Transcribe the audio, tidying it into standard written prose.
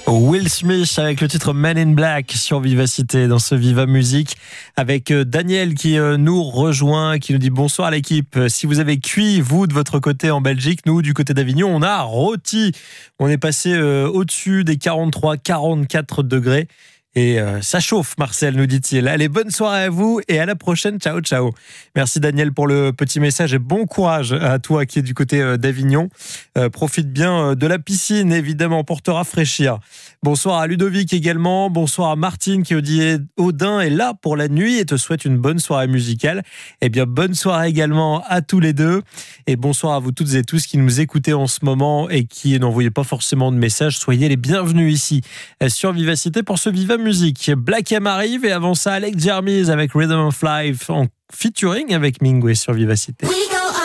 Will Smith avec le titre Men in Black sur Vivacité dans ce Viva Musique avec Daniel qui nous rejoint, qui nous dit bonsoir à l'équipe. Si vous avez cuit, vous de votre côté en Belgique, nous du côté d'Avignon, on a rôti. On est passé au-dessus des 43-44 degrés. Et ça chauffe, Marcel, nous dit-il. Allez, bonne soirée à vous et à la prochaine. Ciao, ciao. Merci Daniel pour le petit message et bon courage à toi qui es du côté d'Avignon. Profite bien de la piscine, évidemment, pour te rafraîchir. Bonsoir à Ludovic également. Bonsoir à Martine qui dit Odin est là pour la nuit et te souhaite une bonne soirée musicale. Eh bien, bonne soirée également à tous les deux. Et bonsoir à vous toutes et tous qui nous écoutez en ce moment et qui n'envoyez pas forcément de messages. Soyez les bienvenus ici sur Vivacité pour ce Viva Musique. Black M arrive et avant ça, Alex Jermis avec Rhythm of Life en featuring avec Mingway sur Vivacité.